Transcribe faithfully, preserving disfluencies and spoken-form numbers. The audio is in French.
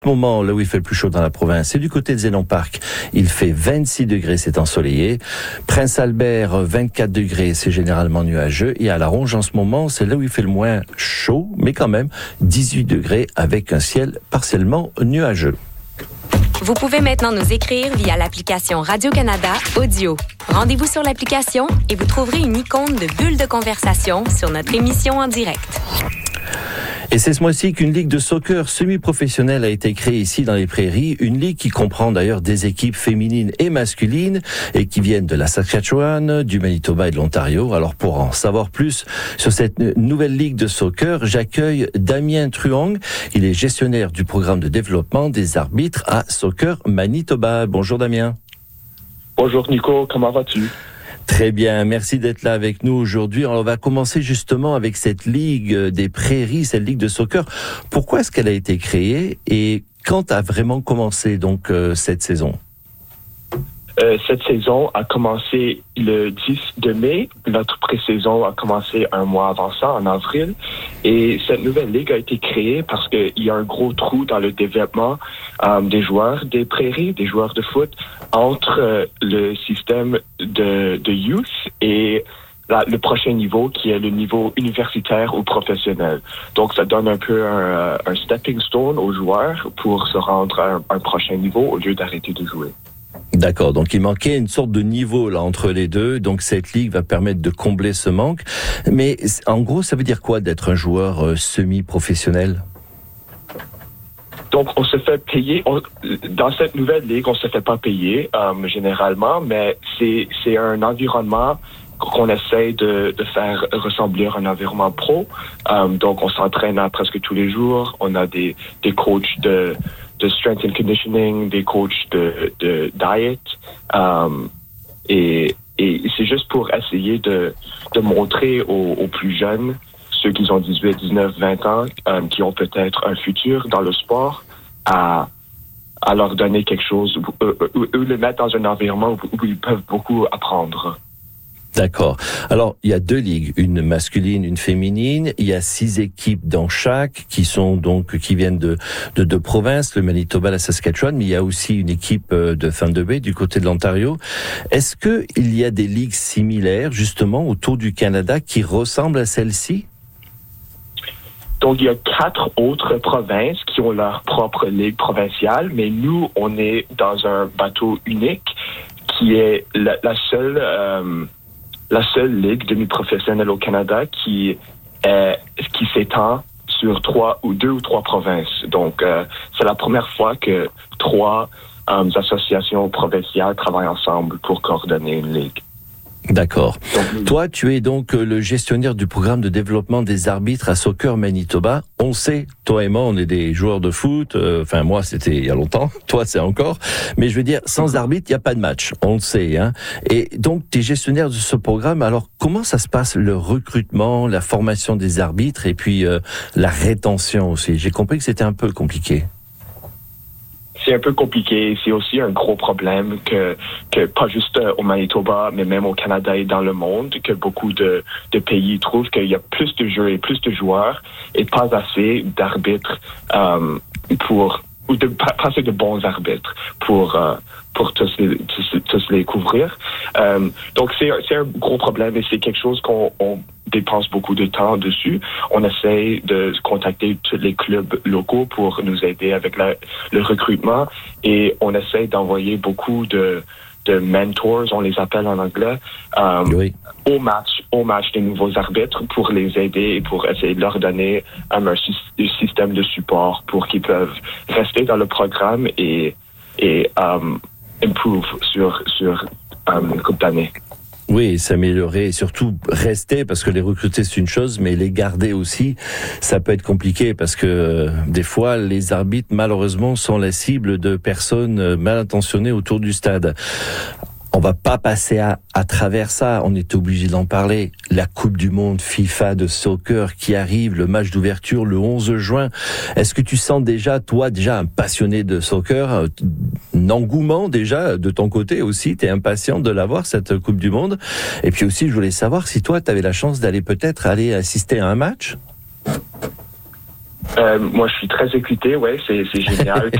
Moment là où il fait le plus chaud dans la province, c'est du côté de Zénon Park. Il fait vingt-six degrés, c'est ensoleillé. Prince Albert, vingt-quatre degrés, c'est généralement nuageux. Et à La Ronge, en ce moment, c'est là où il fait le moins chaud, mais quand même dix-huit degrés avec un ciel partiellement nuageux. Vous pouvez maintenant nous écrire via l'application Radio-Canada Audio. Rendez-vous sur l'application et vous trouverez une icône de bulle de conversation sur notre émission en direct. Et c'est ce mois-ci qu'une ligue de soccer semi-professionnelle a été créée ici dans les Prairies. Une ligue qui comprend d'ailleurs des équipes féminines et masculines et qui viennent de la Saskatchewan, du Manitoba et de l'Ontario. Alors pour en savoir plus sur cette nouvelle ligue de soccer, j'accueille Damien Truong. Il est gestionnaire du programme de développement des arbitres à Soccer Manitoba. Bonjour Damien. Bonjour Nico, comment vas-tu? Très bien, merci d'être là avec nous aujourd'hui. On va commencer justement avec cette Ligue des Prairies, cette Ligue de soccer. Pourquoi est-ce qu'elle a été créée et quand a vraiment commencé donc euh, cette saison? Euh, cette saison a commencé le dix de mai. Notre pré-saison a commencé un mois avant ça, en avril. Et cette nouvelle ligue a été créée parce qu'il y a un gros trou dans le développement euh, des joueurs des prairies, des joueurs de foot, entre euh, le système de, de youth et la, le prochain niveau, qui est le niveau universitaire ou professionnel. Donc, ça donne un peu un, un stepping stone aux joueurs pour se rendre à un, un prochain niveau au lieu d'arrêter de jouer. D'accord, donc il manquait une sorte de niveau là entre les deux, donc cette ligue va permettre de combler ce manque. Mais en gros, ça veut dire quoi d'être un joueur euh, semi-professionnel? Donc, on se fait payer, on, dans cette nouvelle ligue, on se fait pas payer euh, généralement, mais c'est, c'est un environnement qu'on essaie de, de faire ressembler à un environnement pro. Euh, donc, on s'entraîne à presque tous les jours, on a des, des coachs de... de strength and conditioning, des coachs de, de diet, um, et, et c'est juste pour essayer de, de montrer aux, aux plus jeunes, ceux qui ont dix-huit, dix-neuf, vingt ans, um, qui ont peut-être un futur dans le sport, à, à leur donner quelque chose, ou, ou, ou les mettre dans un environnement où, où ils peuvent beaucoup apprendre. D'accord. Alors, il y a deux ligues, une masculine, une féminine. Il y a six équipes dans chaque, qui sont donc qui viennent de de deux provinces, le Manitoba, la Saskatchewan. Mais il y a aussi une équipe de Thunder Bay du côté de l'Ontario. Est-ce que il y a des ligues similaires justement autour du Canada qui ressemblent à celle-ci? Donc, il y a quatre autres provinces qui ont leur propre ligue provinciale, mais nous, on est dans un bateau unique qui est la, la seule. Euh, la seule ligue demi-professionnelle au Canada qui est, qui s'étend sur trois ou deux ou trois provinces. Donc, euh, c'est la première fois que trois euh, associations provinciales travaillent ensemble pour coordonner une ligue. D'accord. Donc, toi, tu es donc le gestionnaire du programme de développement des arbitres à Soccer Manitoba. On sait, toi et moi, on est des joueurs de foot. Euh, enfin, moi, c'était il y a longtemps. Toi, c'est encore. Mais je veux dire, sans arbitre, il n'y a pas de match. On le sait, hein. Et donc, tu es gestionnaire de ce programme. Alors, comment ça se passe, le recrutement, la formation des arbitres et puis euh, la rétention aussi? J'ai compris que c'était un peu compliqué. C'est un peu compliqué. C'est aussi un gros problème que, que pas juste au Manitoba, mais même au Canada et dans le monde, que beaucoup de, de pays trouvent qu'il y a plus de jeux et plus de joueurs et pas assez d'arbitres euh, pour ou de pas assez de bons arbitres pour euh, pour tous les tous, tous les couvrir. Euh, donc c'est c'est un gros problème et c'est quelque chose qu'on on dépense beaucoup de temps dessus. On essaie de contacter tous les clubs locaux pour nous aider avec la, le recrutement et on essaie d'envoyer beaucoup de, de mentors, on les appelle en anglais, euh, oui. au match, au match des nouveaux arbitres pour les aider et pour essayer de leur donner um, un, un système de support pour qu'ils peuvent rester dans le programme et, et um, improve sur, sur um, une couple d'années. Oui, s'améliorer et surtout rester, parce que les recruter c'est une chose, mais les garder aussi, ça peut être compliqué parce que euh, des fois les arbitres malheureusement sont la cible de personnes mal intentionnées autour du stade. On va pas passer à, à travers ça, on est obligé d'en parler. La Coupe du Monde FIFA de soccer qui arrive, le match d'ouverture le onze juin. Est-ce que tu sens déjà, toi, déjà un passionné de soccer, un engouement déjà de ton côté aussi, t'es impatient de l'avoir, cette Coupe du Monde? Et puis aussi, je voulais savoir si toi, t'avais la chance d'aller peut-être aller assister à un match? Euh, moi, je suis très excité, ouais, c'est, c'est génial